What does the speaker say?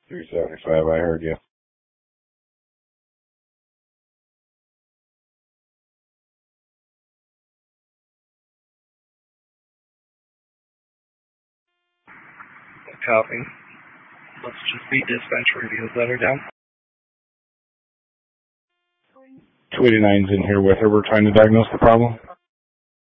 375, I heard you. Copy. Let's just be dispatch radios that are down. 289's in here with her. We're trying to diagnose the problem.